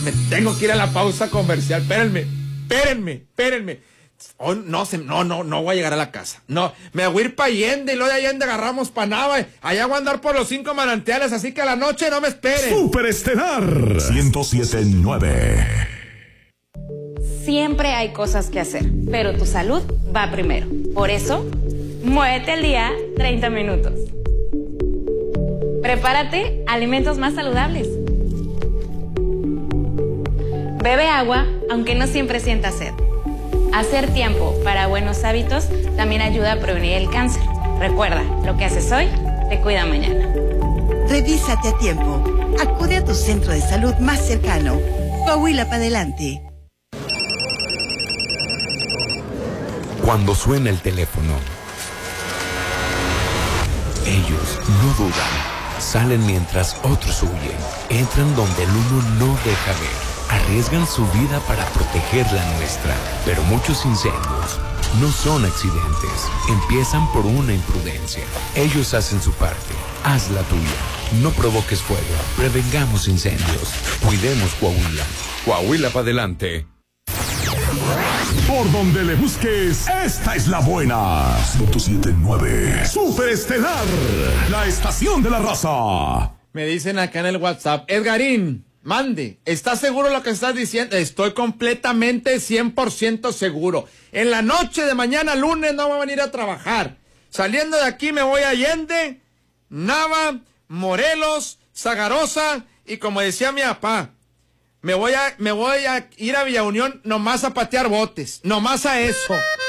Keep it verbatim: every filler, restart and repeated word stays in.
me tengo que ir a la pausa comercial. Espérenme, espérenme, espérenme. Oh, no, se, no, no, no voy a llegar a la casa. No, me voy a ir para Allende y luego de Allende agarramos para Nava. Allá voy a andar por los cinco manantiales, así que a la noche no me esperen. Superestelar ciento siete punto nueve. Siempre hay cosas que hacer, pero tu salud va primero. Por eso, muévete al día treinta minutos. Prepárate alimentos más saludables. Bebe agua, aunque no siempre sientas sed. Hacer tiempo para buenos hábitos también ayuda a prevenir el cáncer. Recuerda, lo que haces hoy te cuida mañana. Revísate a tiempo. Acude a tu centro de salud más cercano. Coahuila para adelante. Cuando suena el teléfono, ellos no dudan. Salen mientras otros huyen. Entran donde el uno no deja ver. Arriesgan su vida para proteger la nuestra. Pero muchos incendios no son accidentes. Empiezan por una imprudencia. Ellos hacen su parte. Haz la tuya. No provoques fuego. Prevengamos incendios. Cuidemos Coahuila. Coahuila para adelante. Por donde le busques, esta es la buena. ciento siete punto nueve. Superestelar, la estación de la raza. Me dicen acá en el WhatsApp, Edgarín, mande, ¿estás seguro de lo que estás diciendo? Estoy completamente cien por ciento seguro. En la noche de mañana, lunes, no voy a venir a trabajar. Saliendo de aquí me voy a Allende, Nava, Morelos, Zagarosa y como decía mi papá, me voy a, me voy a ir a Villa Unión nomás a patear botes, nomás a eso.